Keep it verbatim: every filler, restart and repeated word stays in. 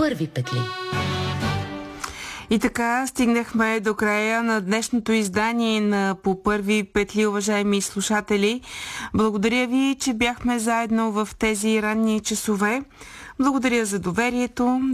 първи петли. И така стигнахме до края на днешното издание на По първи петли, уважаеми слушатели. Благодаря ви, че бяхме заедно в тези ранни часове. Благодаря за доверието.